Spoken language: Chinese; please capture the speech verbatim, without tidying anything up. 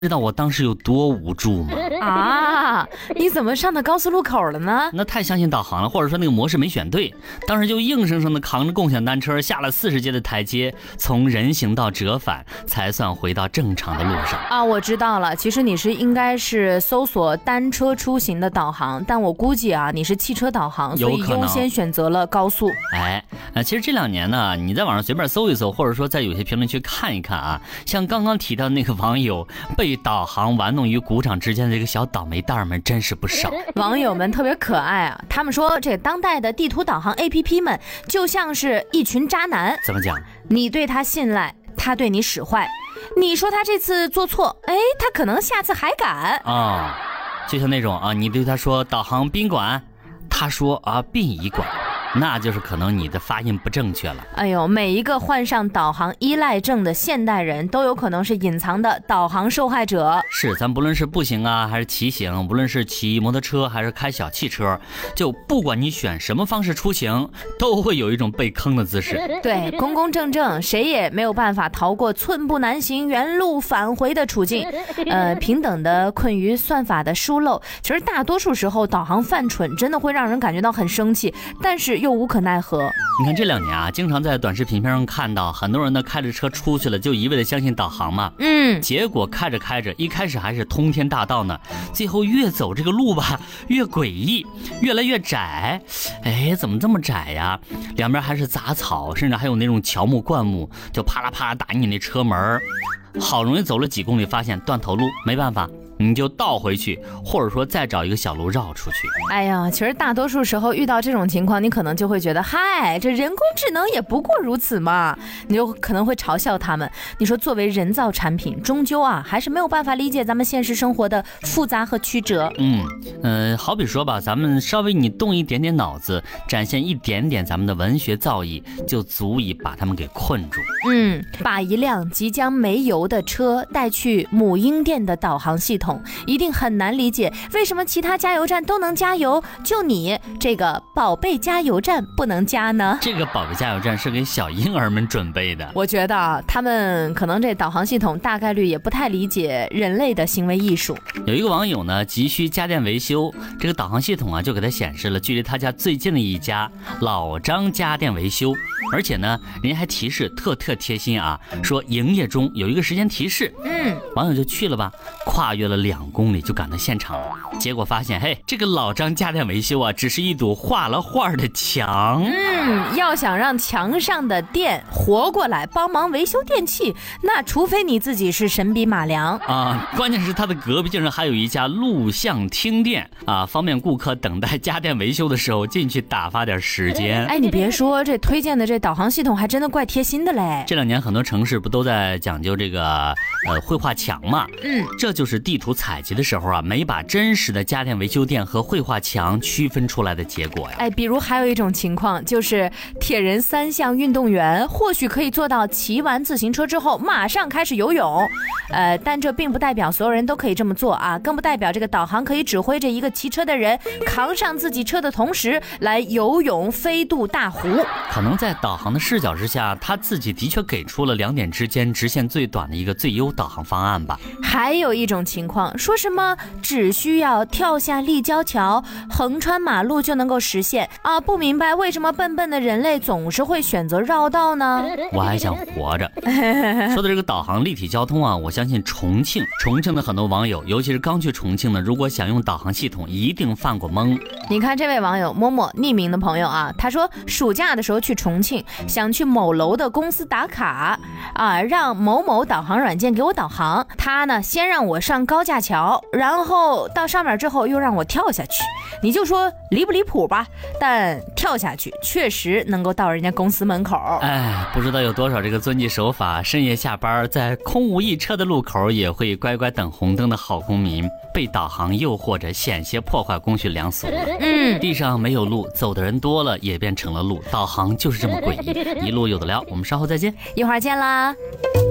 知道我当时有多无助吗？ 啊，你怎么上的高速路口了呢？ 那太相信导航了，或者说那个模式没选对，当时就硬生生的扛着共享单车下了四十阶的台阶，从人行道折返，才算回到正常的路上。 啊，我知道了，其实你是应该是搜索单车出行的导航，但我估计啊，你是汽车导航，所以优先选择了高速。 哎，呃，其实这两年呢，你在网上随便搜一搜，或者说在有些评论区看一看啊，像刚刚提到那个网友被导航玩弄于股掌之间的这个小倒霉蛋们真是不少。 网友们特别可爱啊，他们说这当代的地图导航 A P P 们就像是一群渣男。 怎么讲？ 你对他信赖，他对你使坏。你说他这次做错，哎，他可能下次还敢啊、哦，就像那种啊，你对他说导航宾馆，他说啊殡仪馆。那就是可能你的发音不正确了。 哎呦，每一个患上导航依赖症的现代人都有可能是隐藏的导航受害者。 是，咱不论是步行啊，还是骑行，不论是骑摩托车还是开小汽车，就不管你选什么方式出行，都会有一种被坑的姿势。 对，公公正正，谁也没有办法逃过寸步难行、原路返回的处境。呃，平等的困于算法的疏漏。其实大多数时候，导航犯蠢真的会让人感觉到很生气，但是又无可奈何。 你看这两年啊，经常在短视频上看到很多人呢开着车出去了，就一味的相信导航嘛。嗯，结果开着开着，一开始还是通天大道呢，最后越走这个路吧越诡异，越来越窄。哎，怎么这么窄呀？两边还是杂草，甚至还有那种乔木灌木，就啪啦啪啦打你那车门。好容易走了几公里，发现断头路，没办法，你就倒回去，或者说再找一个小路绕出去。 哎呀，其实大多数时候遇到这种情况，你可能就会觉得，嗨，这人工智能也不过如此嘛，你就可能会嘲笑他们。你说作为人造产品，终究啊还是没有办法理解咱们现实生活的复杂和曲折。 嗯呃，好比说吧，咱们稍微你动一点点脑子，展现一点点咱们的文学造诣，就足以把他们给困住。 嗯，把一辆即将没油的车带去母婴店的导航系统，一定很难理解为什么其他加油站都能加油，就你这个宝贝加油站不能加呢？ 这个宝贝加油站是给小婴儿们准备的。 我觉得他们可能这导航系统大概率也不太理解人类的行为艺术。 有一个网友呢急需家电维修，这个导航系统啊就给他显示了距离他家最近的一家老张家电维修，而且呢人家还提示特特贴心啊，说营业中有一个时间提示。嗯，网友就去了吧，跨越了两公里就赶到现场了，结果发现，嘿，这个老张家电维修啊，只是一堵画了画的墙。 嗯，要想让墙上的电活过来，帮忙维修电器，那除非你自己是神笔马良啊！关键是他的隔壁竟然还有一家录像厅店啊，方便顾客等待家电维修的时候进去打发点时间。 哎，你别说，这推荐的这导航系统还真的怪贴心的嘞。 这两年很多城市不都在讲究这个呃绘画墙嘛？嗯，这就是地图采集的时候啊，没把真实的家电维修店和绘画墙区分出来的结果呀。 哎，比如还有一种情况，就是铁人三项运动员或许可以做到骑完自行车之后马上开始游泳，呃，但这并不代表所有人都可以这么做啊，更不代表这个导航可以指挥着一个骑车的人扛上自己车的同时来游泳飞渡大湖。 可能在导航的视角之下，他自己的确给出了两点之间直线最短的一个最优导航方案吧。 还有一种情况，说什么只需要跳下立交桥横穿马路就能够实现啊，不明白为什么笨笨的人类总是会选择绕道呢？ 我还想活着。说的这个导航立体交通啊，我相信重庆重庆的很多网友，尤其是刚去重庆的，如果想用导航系统一定犯过懵。 你看这位网友默默匿名的朋友啊，他说暑假的时候去重庆，想去某楼的公司打卡啊，让某某导航软件给我导航，他呢先让我上高架桥，然后到上面之后又让我跳下去，你就说离不离谱吧，但跳下去确实能够到人家公司门口。 哎，不知道有多少这个遵纪守法深夜下班在空无一车的路口也会乖乖等红灯的好公民，被导航诱惑着险些破坏公序良俗。嗯，地上没有路，走的人多了也变成了路，导航就是这么诡异。一路有的聊，我们稍后再见， 一会儿见啦。